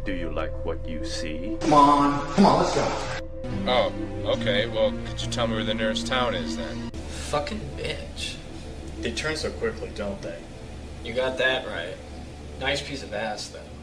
Do you like what you see? Come on, let's go. Oh, okay, well, could you tell me where the nearest town is then? Fucking bitch. They turn so quickly, don't they? You got that right. Nice piece of ass, though.